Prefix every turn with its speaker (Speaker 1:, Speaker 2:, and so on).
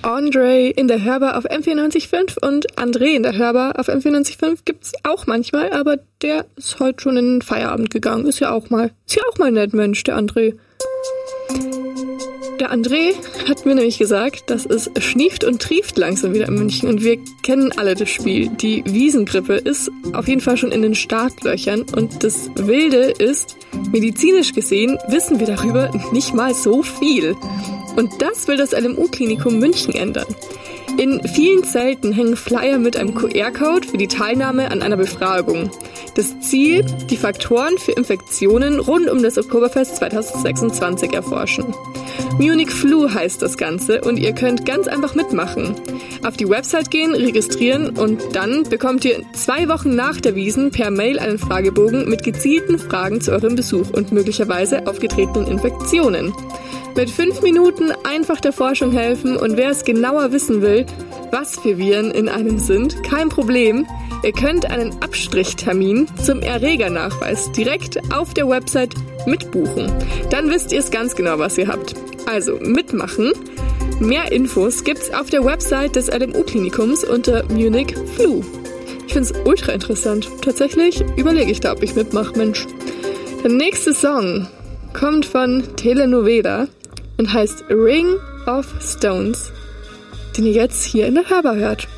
Speaker 1: Andre in der Hörbar auf M94.5 und André in der Hörbar auf M94.5 gibt's auch manchmal, aber der ist heute schon in den Feierabend gegangen. Ist ja auch mal nett, Mensch, der André. Der André hat mir nämlich gesagt, dass es schnieft und trieft langsam wieder in München und wir kennen alle das Spiel. Die Wiesengrippe ist auf jeden Fall schon in den Startlöchern und das Wilde ist, medizinisch gesehen wissen wir darüber nicht mal so viel. Und das will das LMU-Klinikum München ändern. In vielen Zelten hängen Flyer mit einem QR-Code für die Teilnahme an einer Befragung. Das Ziel, die Faktoren für Infektionen rund um das Oktoberfest 2026 erforschen. Munich Flu heißt das Ganze und ihr könnt ganz einfach mitmachen. Auf die Website gehen, registrieren und dann bekommt ihr 2 Wochen nach der Wiesn per Mail einen Fragebogen mit gezielten Fragen zu eurem Besuch und möglicherweise aufgetretenen Infektionen. Mit 5 Minuten einfach der Forschung helfen und wer es genauer wissen will, was für Viren in einem sind, kein Problem. Ihr könnt einen Abstrichtermin zum Erregernachweis direkt auf der Website mitbuchen. Dann wisst ihr es ganz genau, was ihr habt. Also mitmachen. Mehr Infos gibt's auf der Website des LMU-Klinikums unter Munich Flu. Ich find's ultra interessant. Tatsächlich überlege ich da, ob ich mitmache, Mensch. Der nächste Song kommt von Telenovela und heißt Ring of Stones, den ihr jetzt hier in der Hörbar hört.